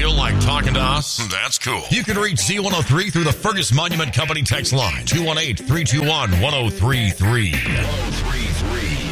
feel like talking to us? That's cool. You can reach Z103 through the Fergus Monument Company text line, 218-321-1033. 1033.